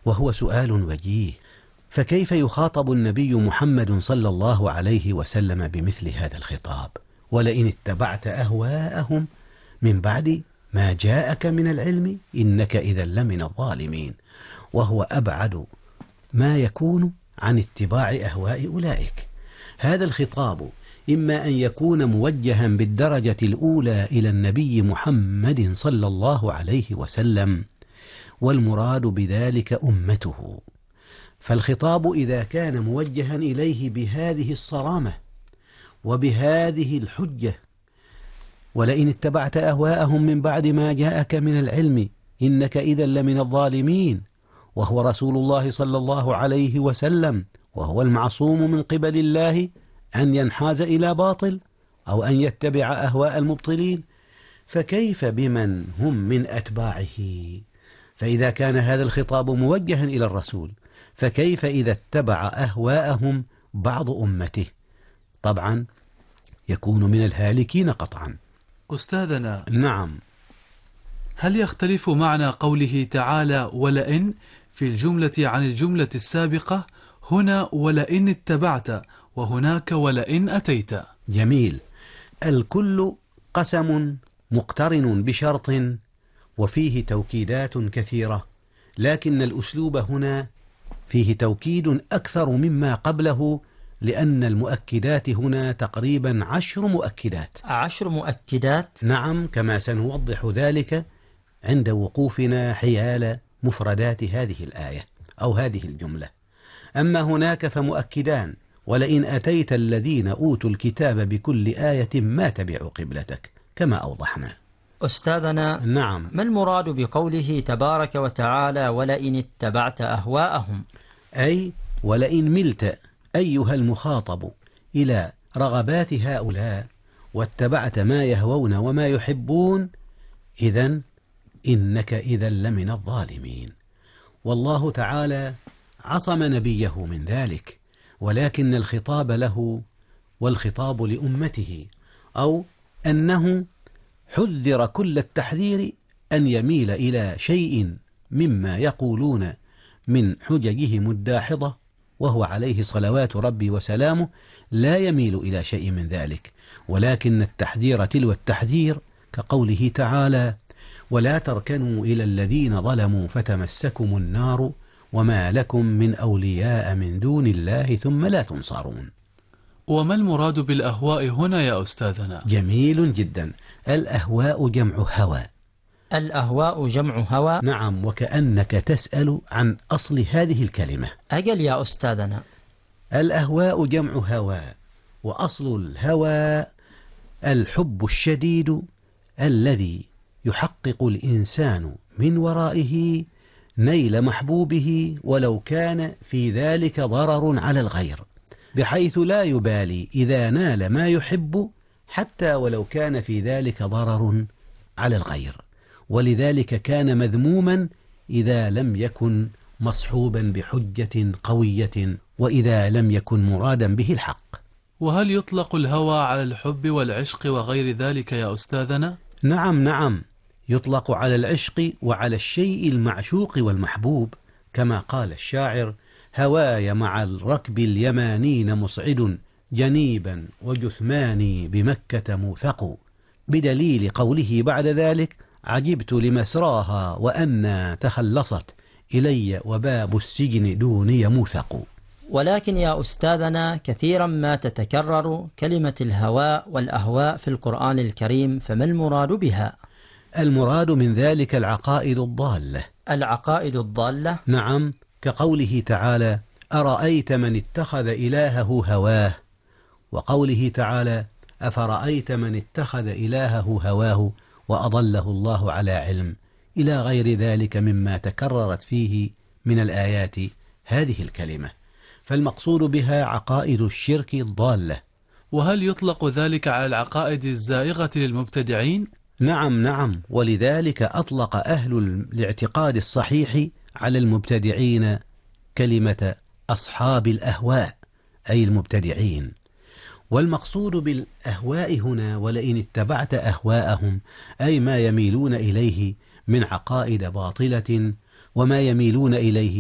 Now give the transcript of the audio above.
وهو سؤال وجيه، فكيف يخاطب النبي محمد صلى الله عليه وسلم بمثل هذا الخطاب؟ ولئن اتبعت أهواءهم من بعد ما جاءك من العلم إنك إذا لمن الظالمين، وهو أبعد ما يكون عن اتباع أهواء أولئك. هذا الخطاب إما أن يكون موجها بالدرجة الأولى إلى النبي محمد صلى الله عليه وسلم، والمراد بذلك أمته، فالخطاب إذا كان موجها إليه بهذه الصرامة وبهذه الحجة، ولئن اتبعت أهواءهم من بعد ما جاءك من العلم إنك إذا لمن الظالمين، وهو رسول الله صلى الله عليه وسلم، وهو المعصوم من قبل الله أن ينحاز إلى باطل أو أن يتبع أهواء المبطلين، فكيف بمن هم من أتباعه؟ فإذا كان هذا الخطاب موجها إلى الرسول، فكيف إذا اتبع أهواءهم بعض أمته؟ طبعا يكون من الهالكين قطعا. أستاذنا، نعم، هل يختلف معنى قوله تعالى ولئن في الجملة عن الجملة السابقة؟ هنا ولئن اتبعت، وهناك ولئن أتيت. جميل. الكل قسم مقترن بشرط وفيه توكيدات كثيرة، لكن الأسلوب هنا فيه توكيد أكثر مما قبله، لأن المؤكدات هنا تقريبا 10 مؤكدات. 10 مؤكدات؟ نعم، كما سنوضح ذلك عند وقوفنا حيال مفردات هذه الآية أو هذه الجملة. أما هناك فمؤكدان: ولئن أتيت الذين أوتوا الكتاب بكل آية ما تبعوا قبلتك، كما أوضحنا. أستاذنا، نعم، ما المراد بقوله تبارك وتعالى ولئن اتبعت أهواءهم؟ أي ولئن ملت أيها المخاطب إلى رغبات هؤلاء واتبعت ما يهوون وما يحبون، إذن إنك إذا لمن الظالمين. والله تعالى عصم نبيه من ذلك، ولكن الخطاب له والخطاب لأمته، أو أنه حذر كل التحذير أن يميل إلى شيء مما يقولون من حججهم الداحضة، وهو عليه صلوات ربي وسلامه لا يميل إلى شيء من ذلك، ولكن التحذير تلو التحذير، كقوله تعالى: ولا تركنوا إلى الذين ظلموا فتمسكم النار وما لكم من أولياء من دون الله ثم لا تنصرون. وما المراد بالأهواء هنا يا أستاذنا؟ جميل جدا. الأهواء جمع هوى. الأهواء جمع هوى؟ نعم، وكأنك تسأل عن أصل هذه الكلمة. أجل يا أستاذنا. الأهواء جمع هوى، وأصل الهوى الحب الشديد الذي يحقق الإنسان من ورائه نيل محبوبه، ولو كان في ذلك ضرر على الغير، بحيث لا يبالي إذا نال ما يحب حتى ولو كان في ذلك ضرر على الغير، ولذلك كان مذموما إذا لم يكن مصحوبا بحجة قوية، وإذا لم يكن مرادا به الحق. وهل يطلق الهوى على الحب والعشق وغير ذلك يا أستاذنا؟ نعم، يطلق على العشق وعلى الشيء المعشوق والمحبوب، كما قال الشاعر: هواي مع الركب اليمانين مصعد جنيبا وجثماني بمكة موثق، بدليل قوله بعد ذلك: عجبت لمسراها وأنى تخلصت إلي وباب السجن دوني موثق. ولكن يا أستاذنا كثيرا ما تتكرر كلمة الهواء والأهواء في القرآن الكريم، فما المراد بها؟ المراد من ذلك العقائد الضالة. العقائد الضالة؟ نعم، كقوله تعالى: أرأيت من اتخذ إلهه هواه، وقوله تعالى: أفرأيت من اتخذ إلهه هواه وأضله الله على علم، إلى غير ذلك مما تكررت فيه من الآيات هذه الكلمة، فالمقصود بها عقائد الشرك الضالة. وهل يطلق ذلك على العقائد الزائغة للمبتدعين؟ نعم، ولذلك أطلق أهل الاعتقاد الصحيح على المبتدعين كلمة أصحاب الأهواء، أي المبتدعين. والمقصود بالأهواء هنا ولئن اتبعت أهواءهم، أي ما يميلون إليه من عقائد باطلة وما يميلون إليه